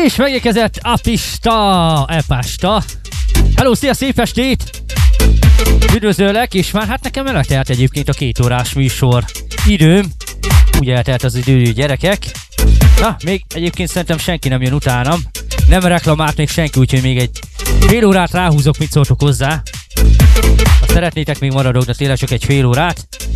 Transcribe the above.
És megérkezett a Pista, Epasta. Hello, szia, szép estét! Üdvözöllek, és már hát nekem eltelt egyébként a 2 órás műsor időm. Úgy eltelt az idő, gyerekek. Na, még egyébként szerintem senki nem jön utánam. Nem reklamált még senki, úgyhogy még egy fél órát ráhúzok, mit szóltok hozzá. Ha szeretnétek még maradok, de tényleg csak egy fél órát.